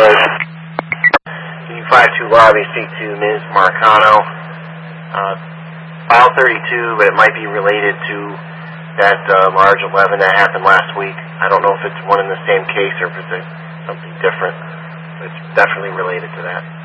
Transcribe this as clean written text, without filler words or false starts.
U52 lobby, speak to Ms. Marcano. File 32, but it might be related to that large 11 that happened last week. I don't know if it's one in the same case or if it's something different. But it's definitely related to that.